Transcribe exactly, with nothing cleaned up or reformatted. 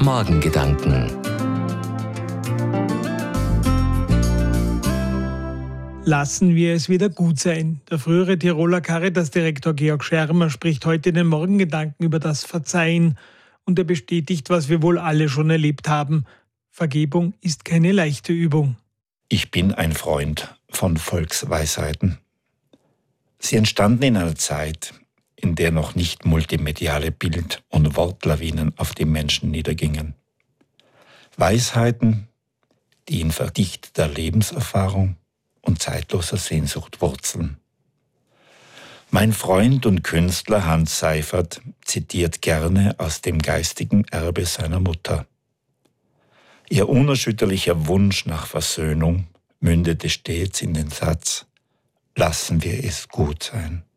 Morgengedanken. Lassen wir es wieder gut sein. Der frühere Tiroler Caritas-Direktor Georg Schermer spricht heute in den Morgengedanken über das Verzeihen und er bestätigt, was wir wohl alle schon erlebt haben. Vergebung ist keine leichte Übung. Ich bin ein Freund von Volksweisheiten. Sie entstanden in einer Zeit, in der noch nicht multimediale Bild- und Wortlawinen auf die Menschen niedergingen. Weisheiten, die in verdichteter Lebenserfahrung und zeitloser Sehnsucht wurzeln. Mein Freund und Künstler Hans Seifert zitiert gerne aus dem geistigen Erbe seiner Mutter. Ihr unerschütterlicher Wunsch nach Versöhnung mündete stets in den Satz: Lassen wir es gut sein.